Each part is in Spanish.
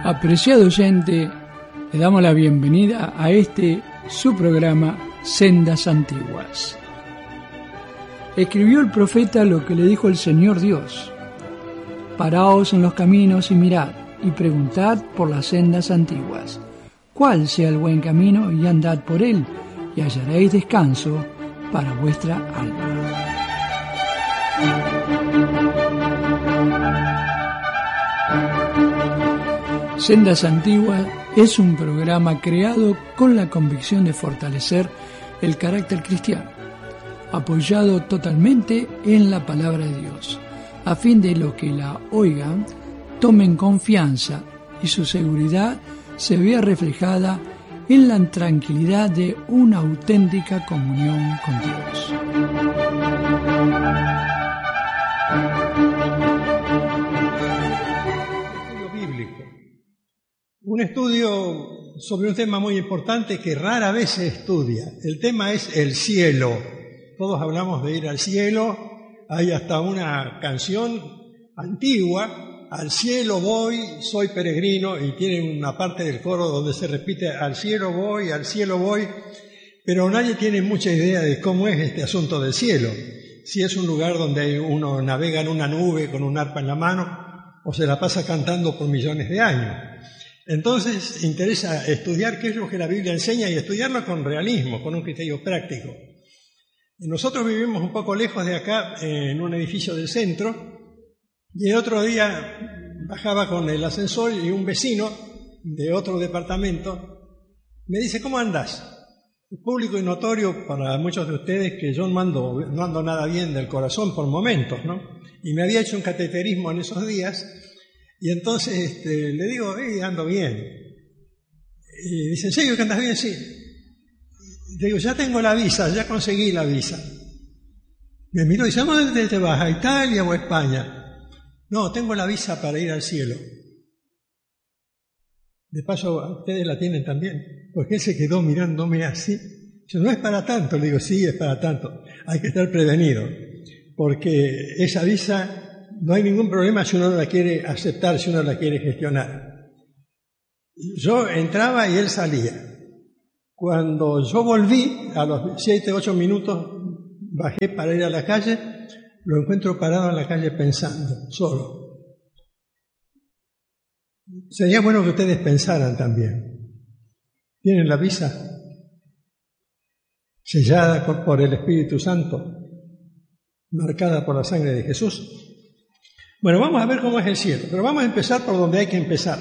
Apreciado oyente, le damos la bienvenida a su programa Sendas Antiguas. Escribió el profeta lo que le dijo el Señor Dios: paraos en los caminos y mirad, y preguntad por las sendas antiguas, cuál sea el buen camino, y andad por él, y hallaréis descanso para vuestra alma. Sendas Antiguas es un programa creado con la convicción de fortalecer el carácter cristiano, apoyado totalmente en la palabra de Dios, a fin de los que la oigan tomen confianza y su seguridad se vea reflejada en la tranquilidad de una auténtica comunión con Dios. Un estudio sobre un tema muy importante que rara vez se estudia. El tema es el cielo. Todos hablamos de ir al cielo. Hay hasta una canción antigua: al cielo voy, soy peregrino, y tiene una parte del coro donde se repite al cielo voy, pero nadie tiene mucha idea de cómo es este asunto del cielo. Si es un lugar donde uno navega en una nube con un arpa en la mano, o se la pasa cantando por millones de años. Entonces interesa estudiar qué es lo que la Biblia enseña y estudiarlo con realismo, con un criterio práctico. Nosotros vivimos un poco lejos de acá, en un edificio del centro, y el otro día bajaba con el ascensor y un vecino de otro departamento me dice: ¿cómo andás? Es público y notorio para muchos de ustedes que yo no ando nada bien del corazón por momentos, ¿no? Y me había hecho un cateterismo en esos días. Y entonces le digo: ando bien. Y dice: ¿en serio que andas bien? Sí. Le digo: ya tengo la visa, ya conseguí la visa. Me miró y dice: ¿a dónde te vas? ¿A Italia o a España? No, tengo la visa para ir al cielo. De paso, ustedes la tienen también. Porque él se quedó mirándome así. Yo: no es para tanto. Le digo: sí, es para tanto. Hay que estar prevenido. Porque esa visa... no hay ningún problema si uno la quiere aceptar, si uno la quiere gestionar. Yo entraba y él salía. Cuando yo volví, a los 7, 8 minutos, bajé para ir a la calle, lo encuentro parado en la calle pensando, solo. Sería bueno que ustedes pensaran también. ¿Tienen la visa sellada por el Espíritu Santo, marcada por la sangre de Jesús? Bueno, vamos a ver cómo es el cielo, pero vamos a empezar por donde hay que empezar.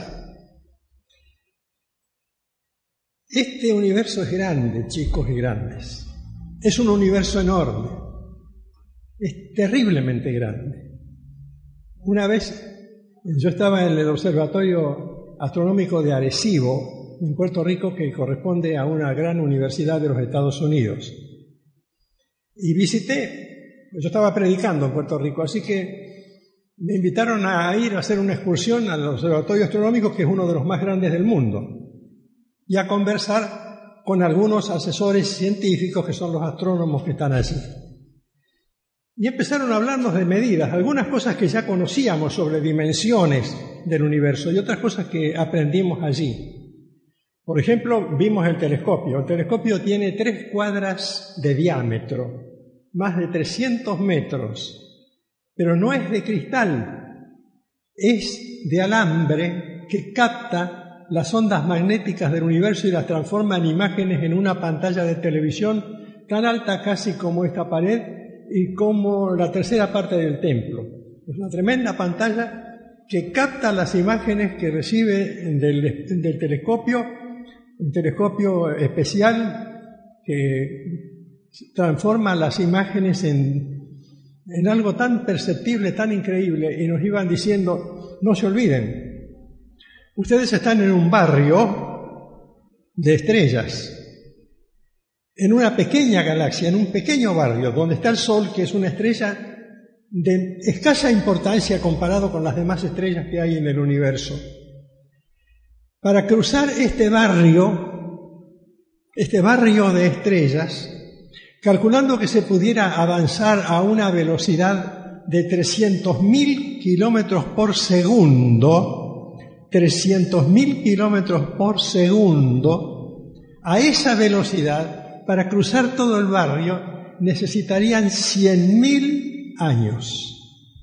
Este universo es grande, chicos y grandes. Es un universo enorme. Es terriblemente grande. Una vez yo estaba en el Observatorio Astronómico de Arecibo, en Puerto Rico, que corresponde a una gran universidad de los Estados Unidos. Y yo estaba predicando en Puerto Rico, así que me invitaron a ir a hacer una excursión al Observatorio Astronómico, que es uno de los más grandes del mundo, y a conversar con algunos asesores científicos que son los astrónomos que están allí. Y empezaron a hablarnos de medidas, algunas cosas que ya conocíamos sobre dimensiones del universo y otras cosas que aprendimos allí. Por ejemplo, vimos el telescopio. El telescopio tiene 3 cuadras de diámetro, más de 300 metros. Pero no es de cristal, es de alambre que capta las ondas magnéticas del universo y las transforma en imágenes en una pantalla de televisión tan alta casi como esta pared y como la tercera parte del templo. Es una tremenda pantalla que capta las imágenes que recibe del telescopio, un telescopio especial que transforma las imágenes en algo tan perceptible, tan increíble, y nos iban diciendo: no se olviden, ustedes están en un barrio de estrellas, en una pequeña galaxia, en un pequeño barrio, donde está el Sol, que es una estrella de escasa importancia comparado con las demás estrellas que hay en el universo. Para cruzar este barrio de estrellas, calculando que se pudiera avanzar a una velocidad de 300.000 kilómetros por segundo, 300.000 kilómetros por segundo, a esa velocidad, para cruzar todo el barrio, necesitarían 100.000 años.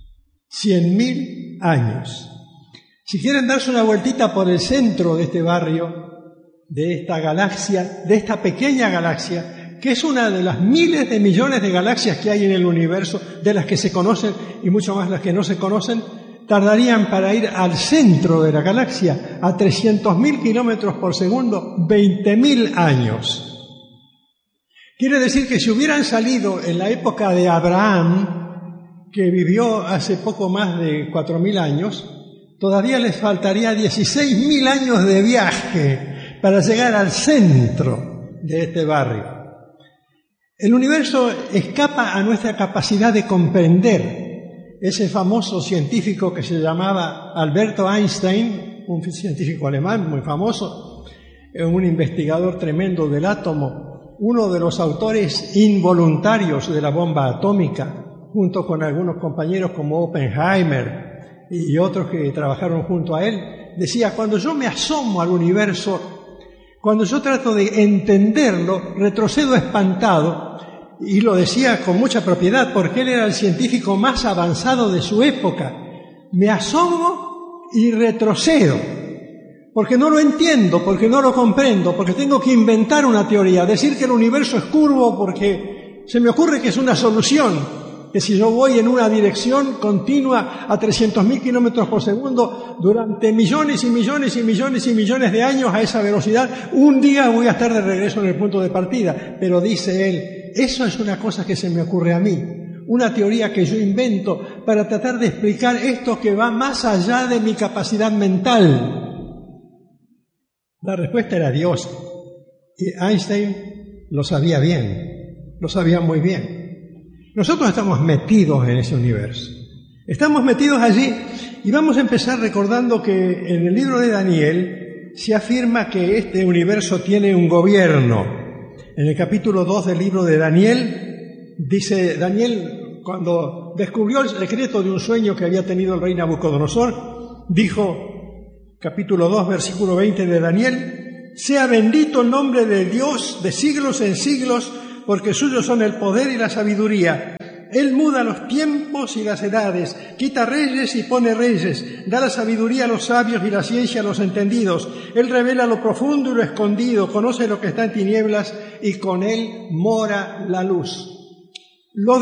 100.000 años. Si quieren darse una vueltita por el centro de este barrio, de esta galaxia, de esta pequeña galaxia, que es una de las miles de millones de galaxias que hay en el universo, de las que se conocen y mucho más las que no se conocen, tardarían para ir al centro de la galaxia, a 300.000 kilómetros por segundo, 20.000 años. Quiere decir que si hubieran salido en la época de Abraham, que vivió hace poco más de 4.000 años, todavía les faltaría 16.000 años de viaje para llegar al centro de este barrio. El universo escapa a nuestra capacidad de comprender. Ese famoso científico que se llamaba Alberto Einstein, un científico alemán muy famoso, un investigador tremendo del átomo, uno de los autores involuntarios de la bomba atómica, junto con algunos compañeros como Oppenheimer y otros que trabajaron junto a él, decía: cuando yo me asomo al universo, cuando yo trato de entenderlo, retrocedo espantado. Y lo decía con mucha propiedad, porque él era el científico más avanzado de su época. Me asomo y retrocedo, porque no lo entiendo, porque no lo comprendo, porque tengo que inventar una teoría, decir que el universo es curvo porque se me ocurre que es una solución, que si yo voy en una dirección continua a 300.000 kilómetros por segundo durante millones y millones y millones y millones de años a esa velocidad, un día voy a estar de regreso en el punto de partida. Pero dice él, eso es una cosa que se me ocurre a mí, una teoría que yo invento para tratar de explicar esto que va más allá de mi capacidad mental. La respuesta era Dios. Y Einstein lo sabía bien, lo sabía muy bien. Nosotros estamos metidos en ese universo. Estamos metidos allí y vamos a empezar recordando que en el libro de Daniel se afirma que este universo tiene un gobierno. En el capítulo 2 del libro de Daniel, dice Daniel, cuando descubrió el secreto de un sueño que había tenido el rey Nabucodonosor, dijo, capítulo 2, versículo 20 de Daniel: sea bendito el nombre de Dios de siglos en siglos, porque suyos son el poder y la sabiduría. Él muda los tiempos y las edades, quita reyes y pone reyes, da la sabiduría a los sabios y la ciencia a los entendidos. Él revela lo profundo y lo escondido, conoce lo que está en tinieblas y con él mora la luz. Lo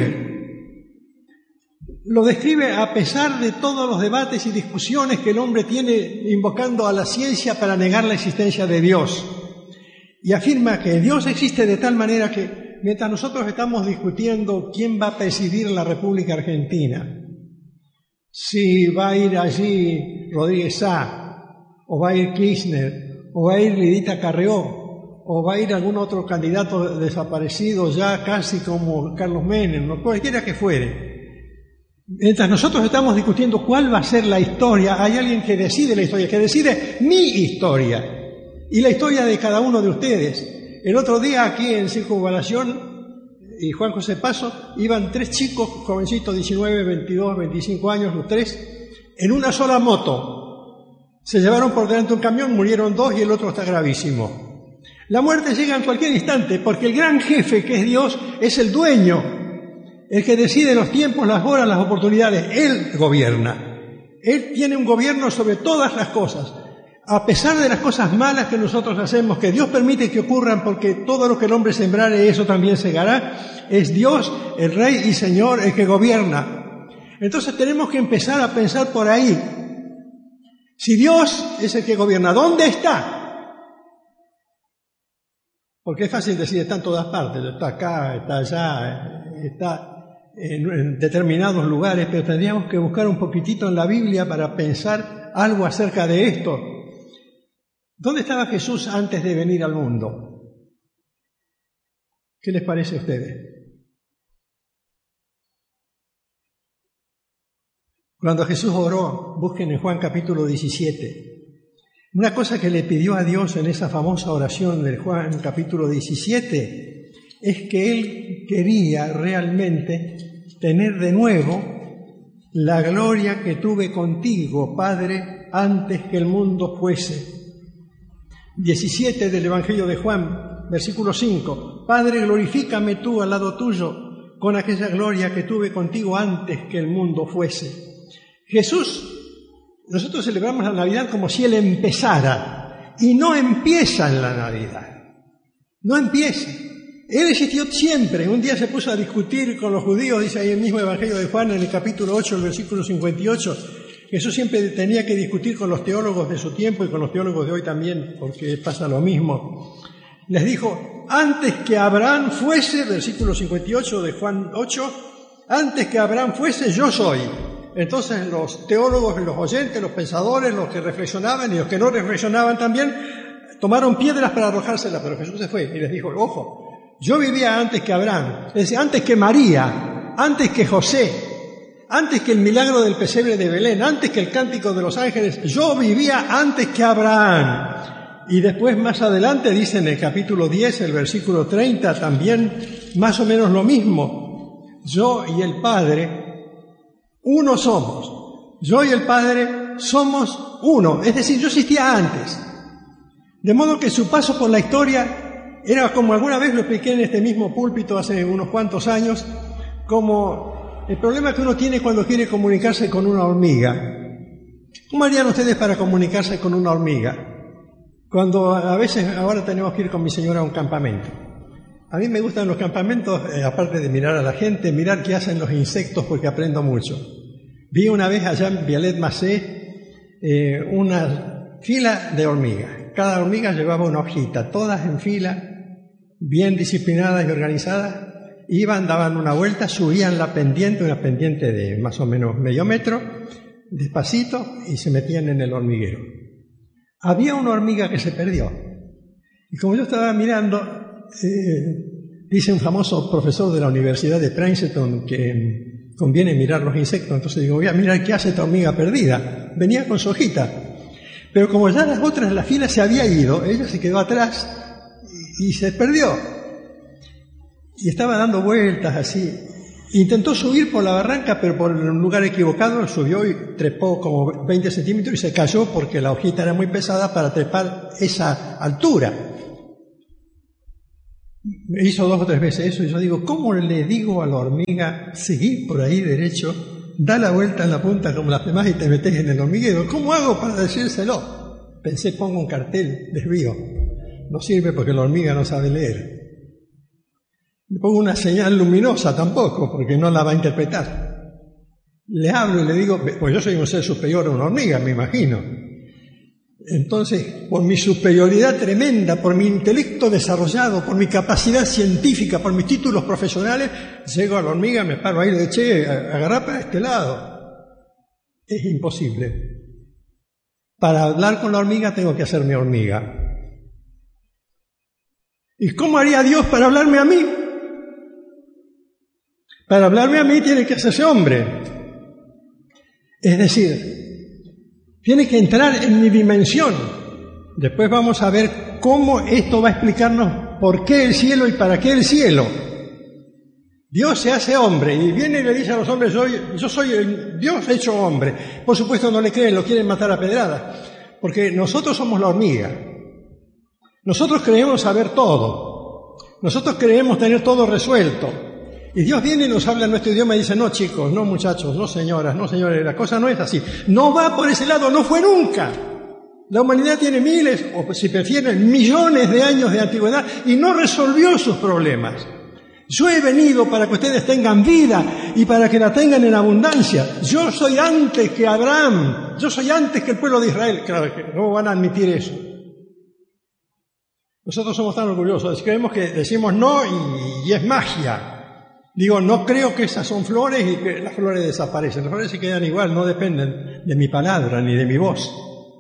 describe a pesar de todos los debates y discusiones que el hombre tiene invocando a la ciencia para negar la existencia de Dios. Y afirma que Dios existe de tal manera que mientras nosotros estamos discutiendo quién va a presidir la República Argentina, si va a ir allí Rodríguez Sá, o va a ir Kirchner, o va a ir Lidita Carrió, o va a ir algún otro candidato desaparecido ya casi como Carlos Menem, o cualquiera que fuere, mientras nosotros estamos discutiendo cuál va a ser la historia, hay alguien que decide la historia, que decide mi historia y la historia de cada uno de ustedes. El otro día aquí en Circunvalación y Juan José Paso iban 3 chicos, jovencitos, 19, 22, 25 años, los 3, en una sola moto. Se llevaron por delante un camión, murieron 2 y el otro está gravísimo. La muerte llega en cualquier instante porque el gran jefe, que es Dios, es el dueño, el que decide los tiempos, las horas, las oportunidades. Él gobierna. Él tiene un gobierno sobre todas las cosas. A pesar de las cosas malas que nosotros hacemos, que Dios permite que ocurran, porque todo lo que el hombre sembrare, eso también segará, es Dios, el Rey y Señor, el que gobierna. Entonces tenemos que empezar a pensar por ahí. Si Dios es el que gobierna, ¿dónde está? Porque es fácil decir, está en todas partes, está acá, está allá, está en determinados lugares, pero tendríamos que buscar un poquitito en la Biblia para pensar algo acerca de esto. ¿Dónde estaba Jesús antes de venir al mundo? ¿Qué les parece a ustedes? Cuando Jesús oró, busquen en Juan capítulo 17. Una cosa que le pidió a Dios en esa famosa oración del Juan capítulo 17 es que él quería realmente tener de nuevo la gloria que tuve contigo, Padre, antes que el mundo fuese. 17 del Evangelio de Juan, versículo 5. Padre, glorifícame tú al lado tuyo con aquella gloria que tuve contigo antes que el mundo fuese. Jesús, nosotros celebramos la Navidad como si Él empezara, y no empieza en la Navidad. No empieza. Él existió siempre. Un día se puso a discutir con los judíos, dice ahí el mismo Evangelio de Juan, en el capítulo 8, el versículo 58. Jesús siempre tenía que discutir con los teólogos de su tiempo y con los teólogos de hoy también, porque pasa lo mismo. Les dijo, antes que Abraham fuese, versículo 58 de Juan 8, antes que Abraham fuese, yo soy. Entonces los teólogos, los oyentes, los pensadores, los que reflexionaban y los que no reflexionaban también, tomaron piedras para arrojárselas, pero Jesús se fue y les dijo, ojo, yo vivía antes que Abraham, es decir, antes que María, antes que José, antes que el milagro del pesebre de Belén, antes que el cántico de los ángeles, yo vivía antes que Abraham. Y después más adelante dice en el capítulo 10, el versículo 30, también más o menos lo mismo. Yo y el Padre, uno somos. Yo y el Padre somos uno. Es decir, yo existía antes. De modo que su paso por la historia era, como alguna vez lo expliqué en este mismo púlpito hace unos cuantos años, como el problema que uno tiene cuando quiere comunicarse con una hormiga. ¿Cómo harían ustedes para comunicarse con una hormiga? Cuando a veces ahora tenemos que ir con mi señora a un campamento. A mí me gustan los campamentos, aparte de mirar a la gente, mirar qué hacen los insectos porque aprendo mucho. Vi una vez allá en Vialet-Macé una fila de hormigas. Cada hormiga llevaba una hojita, todas en fila, bien disciplinadas y organizadas. Iban, daban una vuelta, subían la pendiente, una pendiente de más o menos medio metro, despacito, y se metían en el hormiguero. Había una hormiga que se perdió. Y como yo estaba mirando, dice un famoso profesor de la Universidad de Princeton que conviene mirar los insectos, entonces digo, voy a mirar qué hace esta hormiga perdida. Venía con su hojita. Pero como ya las otras, la fila se había ido, ella se quedó atrás y se perdió. Y estaba dando vueltas así. Intentó subir por la barranca, pero por un lugar equivocado, subió y trepó como 20 centímetros y se cayó porque la hojita era muy pesada para trepar esa altura. Me hizo 2 o 3 veces eso y yo digo, ¿cómo le digo a la hormiga, seguí por ahí derecho, da la vuelta en la punta como las demás y te metes en el hormiguero? ¿Cómo hago para decírselo? Pensé, pongo un cartel, desvío. No sirve porque la hormiga no sabe leer. Le pongo una señal luminosa tampoco, porque no la va a interpretar. Le hablo y le digo, pues yo soy un ser superior a una hormiga, me imagino. Entonces, por mi superioridad tremenda, por mi intelecto desarrollado, por mi capacidad científica, por mis títulos profesionales, llego a la hormiga, me paro ahí y le digo, che, agarrá para este lado. Es imposible. Para hablar con la hormiga tengo que hacerme hormiga. ¿Y cómo haría Dios para hablarme a mí? Para hablarme a mí tiene que hacerse hombre. Es decir, tiene que entrar en mi dimensión. Después vamos a ver cómo esto va a explicarnos por qué el cielo y para qué el cielo. Dios se hace hombre y viene y le dice a los hombres, yo soy el Dios hecho hombre. Por supuesto no le creen, lo quieren matar a pedradas, porque nosotros somos la hormiga. Nosotros creemos saber todo. Nosotros creemos tener todo resuelto. Y Dios viene y nos habla en nuestro idioma y dice, no chicos, no muchachos, no señoras, no señores, la cosa no es así. No va por ese lado, no fue nunca. La humanidad tiene miles, o si prefieren, millones de años de antigüedad y no resolvió sus problemas. Yo he venido para que ustedes tengan vida y para que la tengan en abundancia. Yo soy antes que Abraham, yo soy antes que el pueblo de Israel. Claro que no van a admitir eso. Nosotros somos tan orgullosos, creemos que decimos no y es magia. Digo, no creo que esas son flores y que las flores desaparecen. Las flores se quedan igual, no dependen de mi palabra ni de mi voz.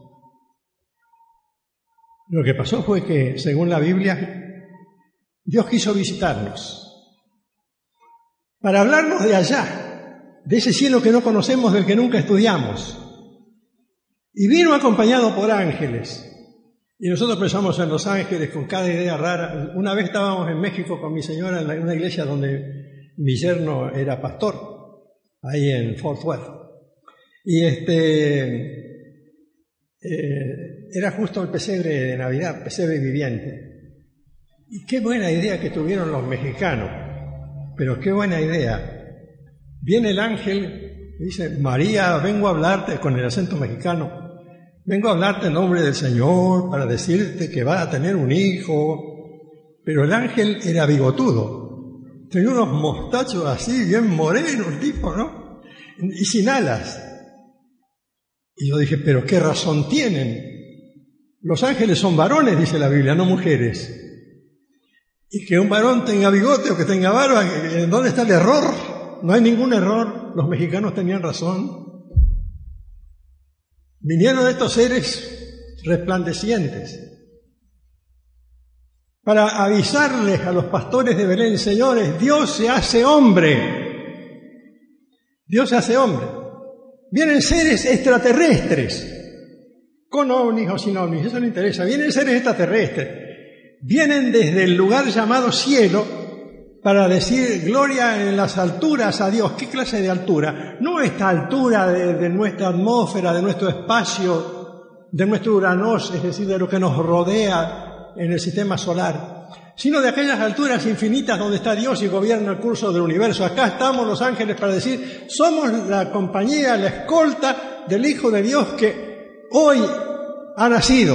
Lo que pasó fue que, según la Biblia, Dios quiso visitarnos para hablarnos de allá, de ese cielo que no conocemos, del que nunca estudiamos. Y vino acompañado por ángeles. Y nosotros pensamos en los ángeles con cada idea rara. Una vez estábamos en México con mi señora en una iglesia donde mi yerno era pastor, ahí en Fort Worth. Y era justo el pesebre de Navidad, pesebre viviente. Y qué buena idea que tuvieron los mexicanos, pero qué buena idea. Viene el ángel y dice: María, vengo a hablarte, con el acento mexicano, vengo a hablarte en nombre del Señor para decirte que vas a tener un hijo. Pero el ángel era bigotudo, tenía unos mostachos así, bien morenos el tipo, ¿no? Y sin alas. Y yo dije: ¿pero qué razón tienen? Los ángeles son varones, dice la Biblia, no mujeres. Y que un varón tenga bigote o que tenga barba, ¿dónde está el error? No hay ningún error, los mexicanos tenían razón. Vinieron estos seres resplandecientes para avisarles a los pastores de Belén: señores, Dios se hace hombre. Dios se hace hombre. Vienen seres extraterrestres, con ovnis o sin ovnis, eso no interesa. Vienen seres extraterrestres. Vienen desde el lugar llamado cielo para decir gloria en las alturas a Dios. ¿Qué clase de altura? No esta altura de nuestra atmósfera, de nuestro espacio, de nuestro Uranos, es decir, de lo que nos rodea en el sistema solar, sino de aquellas alturas infinitas donde está Dios y gobierna el curso del universo. Acá estamos los ángeles para decir: somos la compañía, la escolta del Hijo de Dios que hoy ha nacido.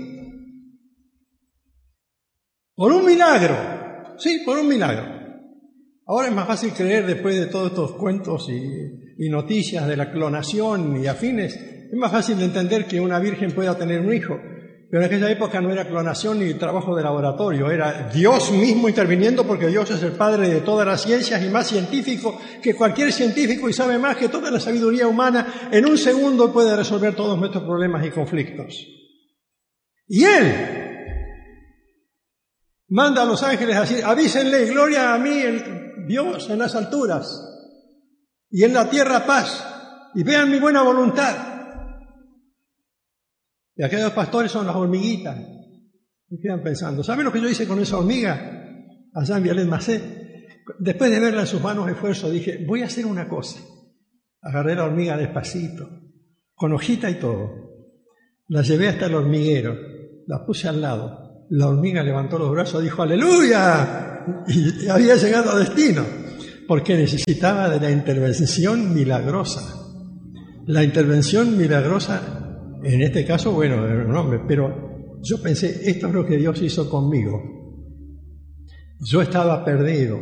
Por un milagro, sí, por un milagro. Ahora es más fácil creer, después de todos estos cuentos y noticias de la clonación y afines, es más fácil de entender que una virgen pueda tener un hijo. Pero en aquella época no era clonación ni trabajo de laboratorio, era Dios mismo interviniendo, porque Dios es el Padre de todas las ciencias y más científico que cualquier científico, y sabe más que toda la sabiduría humana. En un segundo puede resolver todos nuestros problemas y conflictos. Y Él manda a los ángeles a decir: avísenle, gloria a mí, el Dios en las alturas, y en la tierra paz, y vean mi buena voluntad. Y aquellos pastores son las hormiguitas. Y quedan pensando: ¿saben lo que yo hice con esa hormiga allá en Vialet Macé? Después de verla en sus manos de esfuerzo, dije: voy a hacer una cosa. Agarré la hormiga despacito, con hojita y todo. La llevé hasta el hormiguero, la puse al lado. La hormiga levantó los brazos, dijo: ¡aleluya! Y había llegado a destino, porque necesitaba de la intervención milagrosa. La intervención milagrosa, en este caso, bueno, era un hombre, pero yo pensé: esto es lo que Dios hizo conmigo. Yo estaba perdido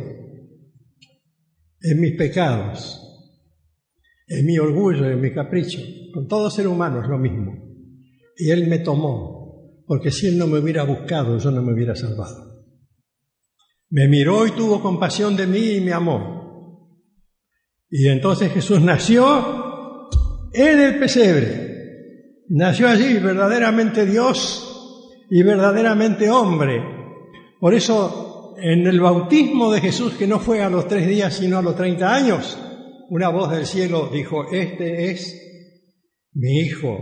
en mis pecados, en mi orgullo, en mi capricho. Con todo ser humano es lo mismo. Y Él me tomó. Porque si Él no me hubiera buscado, yo no me hubiera salvado. Me miró y tuvo compasión de mí y me amó. Y entonces Jesús nació en el pesebre. Nació allí verdaderamente Dios y verdaderamente hombre. Por eso, en el bautismo de Jesús, que no fue a los 3 días, sino a los 30 años, una voz del cielo dijo: este es mi Hijo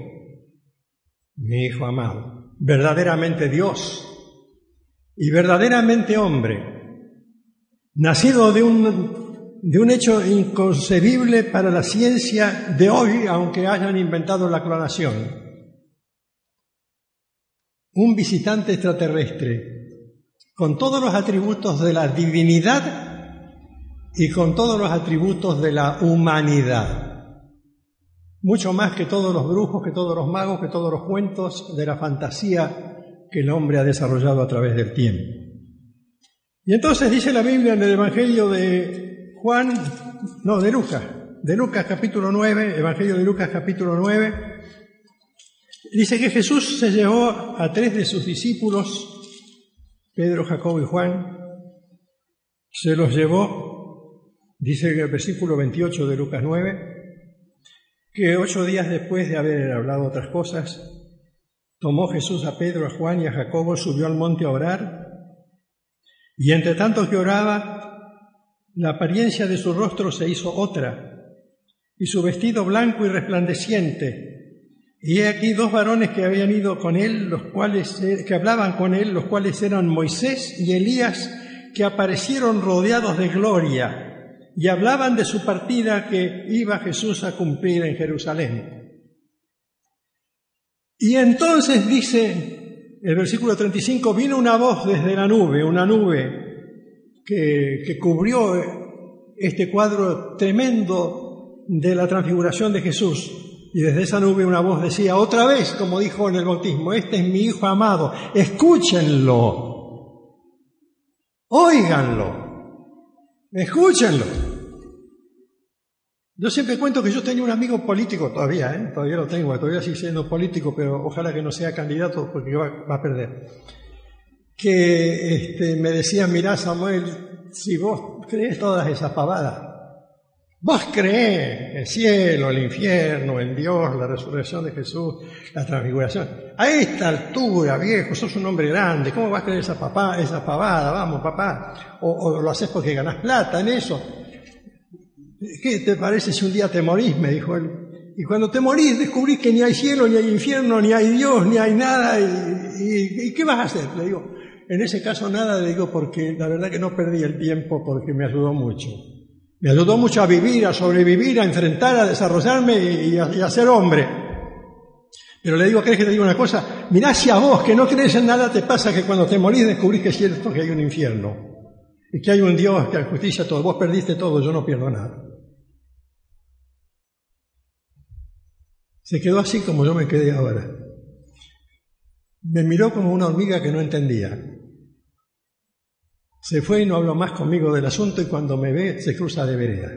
amado. Verdaderamente Dios y verdaderamente hombre, nacido de un hecho inconcebible para la ciencia de hoy, aunque hayan inventado la clonación. Un visitante extraterrestre con todos los atributos de la divinidad y con todos los atributos de la humanidad. Mucho más que todos los brujos, que todos los magos, que todos los cuentos de la fantasía que el hombre ha desarrollado a través del tiempo. Y entonces dice la Biblia en el Evangelio de Lucas capítulo 9, Evangelio de Lucas capítulo 9, dice que Jesús se llevó a 3 de sus discípulos, Pedro, Jacobo y Juan, se los llevó, dice en el versículo 28 de Lucas 9, que 8 días después de haber hablado otras cosas, tomó Jesús a Pedro, a Juan y a Jacobo, subió al monte a orar, y entre tanto que oraba, la apariencia de su rostro se hizo otra, y su vestido blanco y resplandeciente. Y he aquí 2 varones que habían ido con él, que hablaban con él, los cuales eran Moisés y Elías, que aparecieron rodeados de gloria, y hablaban de su partida que iba Jesús a cumplir en Jerusalén. Y entonces dice el versículo 35, vino una voz desde la nube, una nube que cubrió este cuadro tremendo de la transfiguración de Jesús. Y desde esa nube una voz decía, otra vez, como dijo en el bautismo, este es mi Hijo amado, escúchenlo, óiganlo, escúchenlo. Yo siempre cuento que yo tenía un amigo político todavía lo tengo, todavía sigue siendo político, pero ojalá que no sea candidato porque va a perder. Que me decía, mirá Samuel, si vos crees todas esas pavadas, vos creés el cielo, el infierno, en Dios, la resurrección de Jesús, la transfiguración. A esta altura, viejo, sos un hombre grande, ¿cómo vas a creer esa pavada? Vamos, papá. O lo haces porque ganás plata en eso. ¿Qué te parece si un día te morís? Me dijo él. Y cuando te morís descubrís que ni hay cielo, ni hay infierno, ni hay Dios, ni hay nada. ¿Y qué vas a hacer? Le digo, en ese caso nada, le digo, porque la verdad que no perdí el tiempo porque me ayudó mucho. Me ayudó mucho a vivir, a sobrevivir, a enfrentar, a desarrollarme y a ser hombre. Pero le digo, ¿crees que te digo una cosa? Mirá si a vos, que no crees en nada, te pasa que cuando te morís descubrís que es cierto que hay un infierno. Y que hay un Dios que justicia todo. Vos perdiste todo, yo no pierdo nada. Se quedó así como yo me quedé ahora. Me miró como una hormiga que no entendía. Se fue y no habló más conmigo del asunto y cuando me ve se cruza de vereda.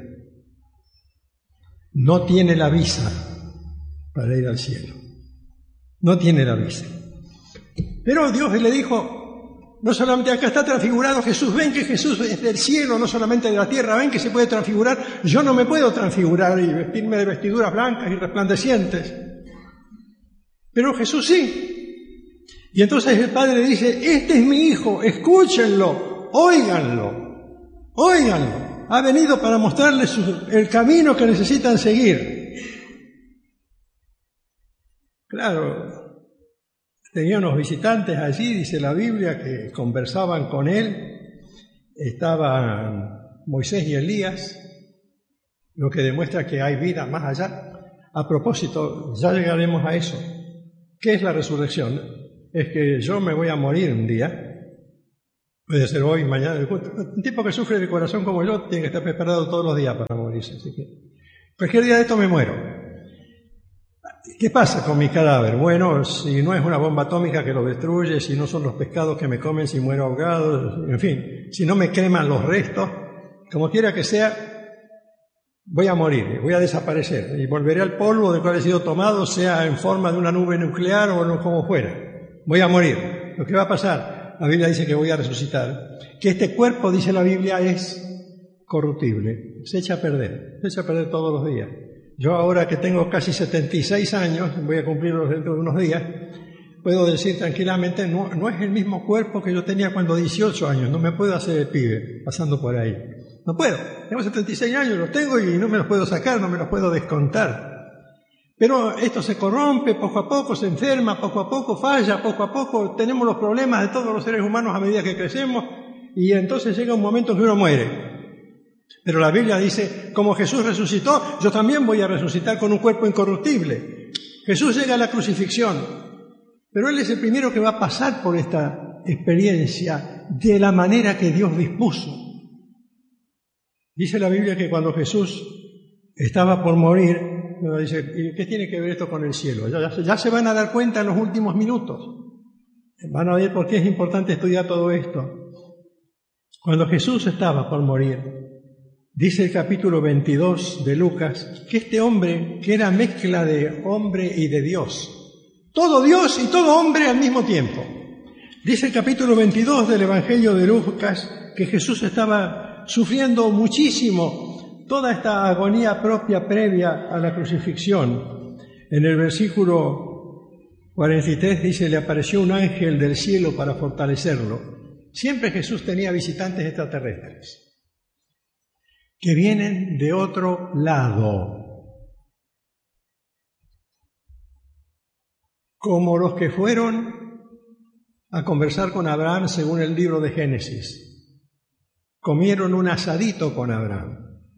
No tiene la visa para ir al cielo. No tiene la visa. Pero Dios le dijo, no solamente acá está transfigurado Jesús, ven que Jesús es del cielo, no solamente de la tierra, ven que se puede transfigurar. Yo no me puedo transfigurar y vestirme de vestiduras blancas y resplandecientes. Pero Jesús sí. Y entonces el Padre dice, este es mi Hijo, escúchenlo, óiganlo, óiganlo. Ha venido para mostrarles el camino que necesitan seguir. Claro, tenía unos visitantes allí, dice la Biblia, que conversaban con él. Estaban Moisés y Elías, lo que demuestra que hay vida más allá. A propósito, ya llegaremos a eso. ¿Qué es la resurrección? Es que yo me voy a morir un día. Puede ser hoy, mañana. Un tipo que sufre de corazón como yo tiene que estar preparado todos los días para morirse. Así que cualquier día de esto me muero. ¿Qué pasa con mi cadáver? Bueno, si no es una bomba atómica que lo destruye, si no son los pescados que me comen si muero ahogado, en fin, si no me creman los restos, como quiera que sea, voy a morir, voy a desaparecer y volveré al polvo del cual he sido tomado, sea en forma de una nube nuclear o no, como fuera. Voy a morir. Lo que va a pasar, la Biblia dice que voy a resucitar, que este cuerpo, dice la Biblia, es corruptible, se echa a perder todos los días. Yo ahora que tengo casi 76 años, voy a cumplirlos dentro de unos días, puedo decir tranquilamente, no es el mismo cuerpo que yo tenía cuando 18 años, no me puedo hacer el pibe pasando por ahí. No puedo, tengo 76 años, los tengo y no me los puedo sacar, no me los puedo descontar. Pero esto se corrompe, poco a poco se enferma, poco a poco falla, poco a poco tenemos los problemas de todos los seres humanos a medida que crecemos y entonces llega un momento en que uno muere. Pero la Biblia dice, como Jesús resucitó, yo también voy a resucitar con un cuerpo incorruptible. Jesús llega a la crucifixión, pero Él es el primero que va a pasar por esta experiencia de la manera que Dios dispuso. Dice la Biblia que cuando Jesús estaba por morir, dice, ¿qué tiene que ver esto con el cielo? Ya se van a dar cuenta en los últimos minutos. Van a ver por qué es importante estudiar todo esto. Cuando Jesús estaba por morir, dice el capítulo 22 de Lucas, que este hombre, que era mezcla de hombre y de Dios, todo Dios y todo hombre al mismo tiempo. Dice el capítulo 22 del Evangelio de Lucas que Jesús estaba sufriendo muchísimo toda esta agonía propia previa a la crucifixión. En el versículo 43 dice, le apareció un ángel del cielo para fortalecerlo. Siempre Jesús tenía visitantes extraterrestres que vienen de otro lado, como los que fueron a conversar con Abraham según el libro de Génesis. Comieron un asadito con Abraham.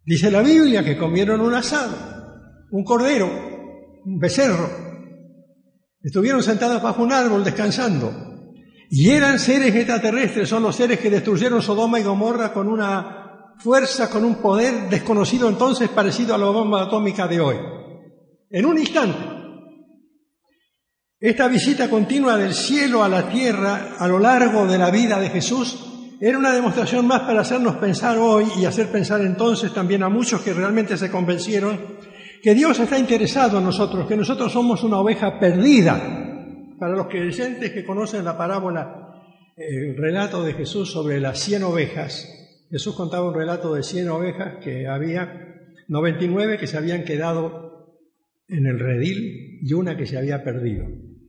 Dice la Biblia que comieron un asado, un cordero, un becerro. Estuvieron sentados bajo un árbol descansando. Y eran seres extraterrestres, son los seres que destruyeron Sodoma y Gomorra con una fuerza, con un poder desconocido entonces, parecido a la bomba atómica de hoy. En un instante. Esta visita continua del cielo a la tierra a lo largo de la vida de Jesús era una demostración más para hacernos pensar hoy y hacer pensar entonces también a muchos que realmente se convencieron que Dios está interesado en nosotros, que nosotros somos una oveja perdida. Para los creyentes que conocen la parábola, el relato de Jesús sobre las 100 ovejas, Jesús contaba un relato de 100 ovejas que había 99 que se habían quedado en el redil y una que se había perdido.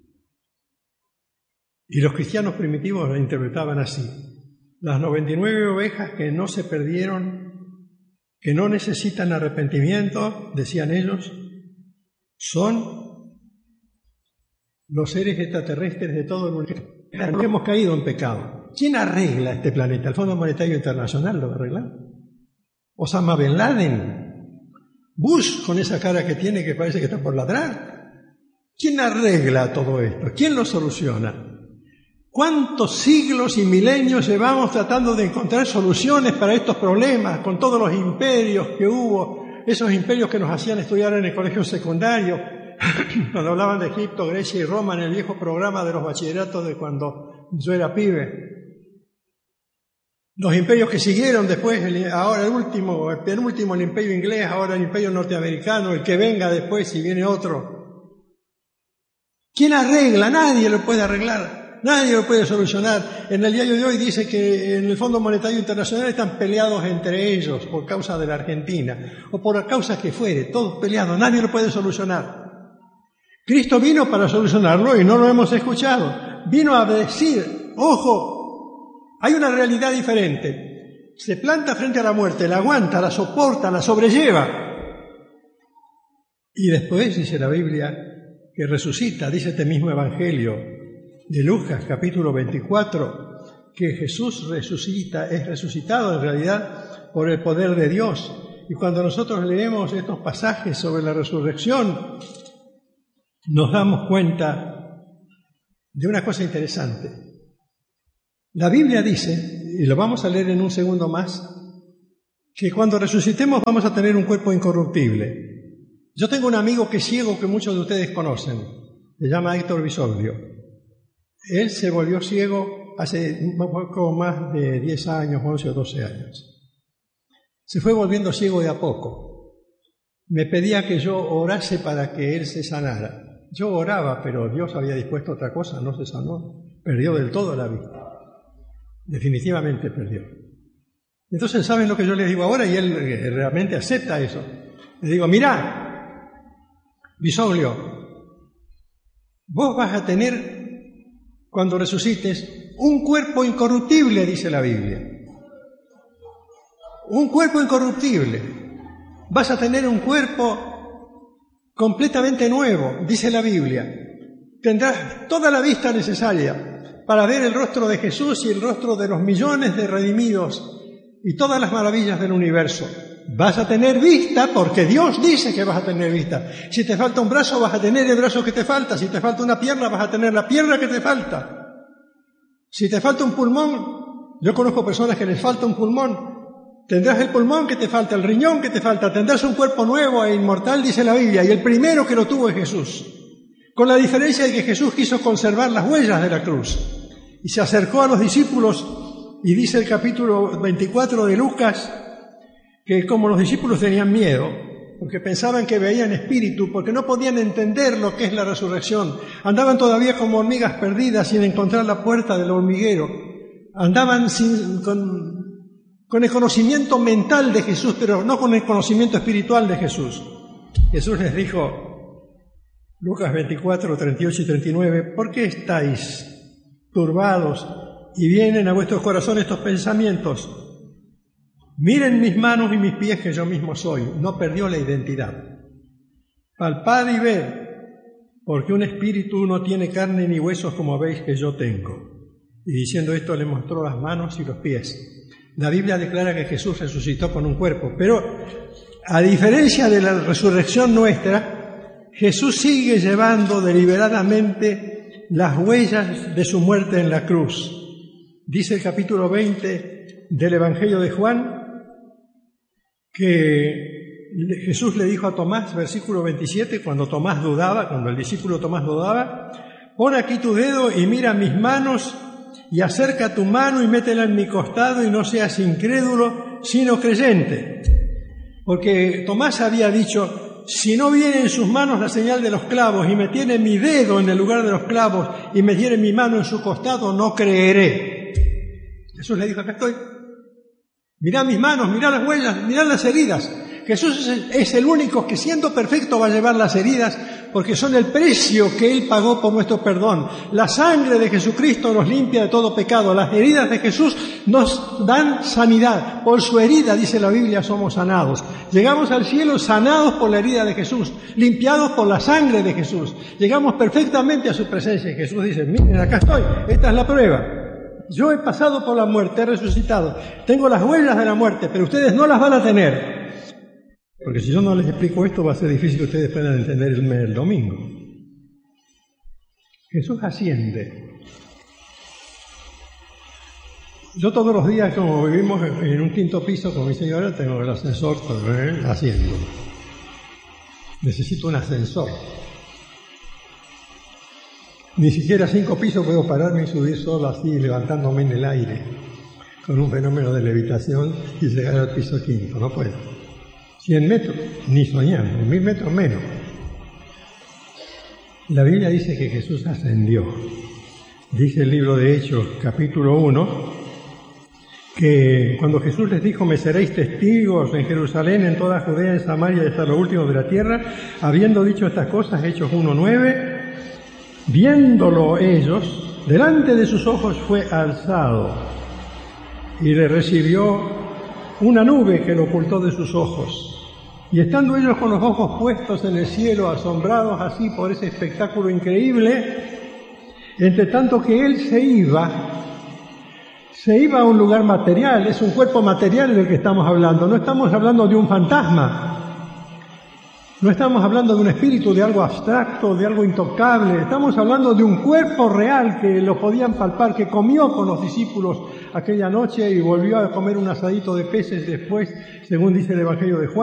Y los cristianos primitivos lo interpretaban así. Las 99 ovejas que no se perdieron, que no necesitan arrepentimiento, decían ellos, son los seres extraterrestres de todo el universo. Hemos caído en pecado. ¿Quién arregla este planeta? ¿El Fondo Monetario Internacional lo va a arreglar? ¿Osama Bin Laden? ¿Bush con esa cara que tiene que parece que está por ladrar? ¿Quién arregla todo esto? ¿Quién lo soluciona? ¿Cuántos siglos y milenios llevamos tratando de encontrar soluciones para estos problemas con todos los imperios que hubo, esos imperios que nos hacían estudiar en el colegio secundario, cuando hablaban de Egipto, Grecia y Roma en el viejo programa de los bachilleratos de cuando yo era pibe? Los imperios que siguieron después, ahora el penúltimo, el imperio inglés, ahora el imperio norteamericano, el que venga después si viene otro. ¿Quién arregla? Nadie lo puede arreglar. Nadie lo puede solucionar. En el diario de hoy dice que en el Fondo Monetario Internacional están peleados entre ellos por causa de la Argentina o por causas que fuere, todos peleados, nadie lo puede solucionar. Cristo vino para solucionarlo y no lo hemos escuchado. Vino a decir, ojo, hay una realidad diferente. Se planta frente a la muerte, la aguanta, la soporta, la sobrelleva. Y después dice la Biblia que resucita, dice este mismo Evangelio de Lucas, capítulo 24, que Jesús resucita, es resucitado en realidad por el poder de Dios. Y cuando nosotros leemos estos pasajes sobre la resurrección, nos damos cuenta de una cosa interesante. La Biblia dice, y lo vamos a leer en un segundo más, que cuando resucitemos vamos a tener un cuerpo incorruptible. Yo tengo un amigo que es ciego que muchos de ustedes conocen, se llama Héctor Bisoglio. Él se volvió ciego hace un poco más de 10 años, 11 o 12 años. Se fue volviendo ciego de a poco. Me pedía que yo orase para que él se sanara. Yo oraba, pero Dios había dispuesto otra cosa, no se sanó. Perdió del todo la vista. Definitivamente perdió. Entonces, ¿saben lo que yo le digo ahora? Y él realmente acepta eso. Le digo, mirá, Bisoglio, vos vas a tener, cuando resucites, un cuerpo incorruptible, dice la Biblia. Un cuerpo incorruptible. Vas a tener un cuerpo completamente nuevo, dice la Biblia. Tendrás toda la vista necesaria para ver el rostro de Jesús y el rostro de los millones de redimidos y todas las maravillas del universo. Vas a tener vista porque Dios dice que vas a tener vista. Si te falta un brazo, vas a tener el brazo que te falta. Si te falta una pierna, vas a tener la pierna que te falta. Si te falta un pulmón, yo conozco personas que les falta un pulmón, tendrás el pulmón que te falta, el riñón que te falta, tendrás un cuerpo nuevo e inmortal, dice la Biblia, y el primero que lo tuvo es Jesús. Con la diferencia de que Jesús quiso conservar las huellas de la cruz y se acercó a los discípulos y dice el capítulo 24 de Lucas que como los discípulos tenían miedo, porque pensaban que veían espíritu, porque no podían entender lo que es la resurrección, andaban todavía como hormigas perdidas sin encontrar la puerta del hormiguero, andaban con el conocimiento mental de Jesús, pero no con el conocimiento espiritual de Jesús. Jesús les dijo, Lucas 24, 38 y 39, ¿por qué estáis turbados y vienen a vuestros corazones estos pensamientos? Miren mis manos y mis pies que yo mismo soy. No perdió la identidad. Palpad y ved, porque un espíritu no tiene carne ni huesos como veis que yo tengo. Y diciendo esto le mostró las manos y los pies. La Biblia declara que Jesús resucitó con un cuerpo, pero A diferencia de la resurrección nuestra, Jesús sigue llevando deliberadamente las huellas de su muerte en la cruz. Dice el capítulo 20 del Evangelio de Juan que Jesús le dijo a Tomás, versículo 27, cuando el discípulo Tomás dudaba, pon aquí tu dedo y mira mis manos y acerca tu mano y métela en mi costado y no seas incrédulo, sino creyente. Porque Tomás había dicho, si no viene en sus manos la señal de los clavos y me tiene mi dedo en el lugar de los clavos y me tiene mi mano en su costado, no creeré. Jesús le dijo, acá estoy. Mirá mis manos, mirá las huellas, mirá las heridas. Jesús es el único que siendo perfecto va a llevar las heridas porque son el precio que Él pagó por nuestro perdón. La sangre de Jesucristo nos limpia de todo pecado. Las heridas de Jesús nos dan sanidad. Por su herida, dice la Biblia, somos sanados. Llegamos al cielo sanados por la herida de Jesús, limpiados por la sangre de Jesús. Llegamos perfectamente a su presencia. Y Jesús dice, miren, acá estoy, esta es la prueba. Yo he pasado por la muerte, he resucitado. Tengo las huellas de la muerte, pero ustedes no las van a tener. Porque si yo no les explico esto, va a ser difícil que ustedes puedan entenderme el domingo. Jesús asciende. Yo todos los días, como vivimos en un quinto piso con mi señora, tengo el ascensor haciendo. Necesito un ascensor. Ni siquiera 5 pisos puedo pararme y subir solo así, levantándome en el aire, con un fenómeno de levitación y llegar al piso quinto. No puedo. 100 metros, ni soñando, 1000 metros menos. La Biblia dice que Jesús ascendió. Dice el libro de Hechos, capítulo 1, que cuando Jesús les dijo, me seréis testigos en Jerusalén, en toda Judea, en Samaria y hasta lo último de la tierra, habiendo dicho estas cosas, Hechos 1:9, viéndolo ellos, delante de sus ojos fue alzado y le recibió una nube que lo ocultó de sus ojos. Y estando ellos con los ojos puestos en el cielo, asombrados así por ese espectáculo increíble, entre tanto que él se iba a un lugar material, es un cuerpo material del que estamos hablando, no estamos hablando de un fantasma, no estamos hablando de un espíritu, de algo abstracto, de algo intocable, estamos hablando de un cuerpo real que lo podían palpar, que comió con los discípulos aquella noche y volvió a comer un asadito de peces después, según dice el Evangelio de Juan.